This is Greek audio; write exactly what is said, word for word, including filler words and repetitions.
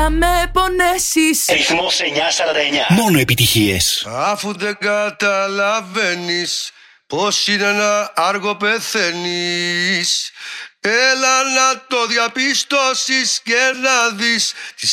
να με πονέσεις. Ρυθμός εννιά σαράντα εννιά. Μόνο επιτυχίες. Αφού δεν καταλαβαίνεις πως είναι να άργο πεθαίνεις, έλα να το διαπιστώσεις και να δεις τι